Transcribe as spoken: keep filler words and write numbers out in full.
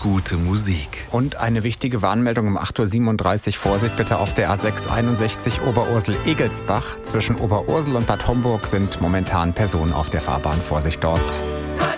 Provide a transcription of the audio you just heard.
gute Musik. Und eine wichtige Warnmeldung um acht Uhr siebenunddreißig. Vorsicht bitte auf der A sechs einundsechzig Oberursel-Egelsbach. Zwischen Oberursel und Bad Homburg sind momentan Personen auf der Fahrbahn. Vorsicht dort.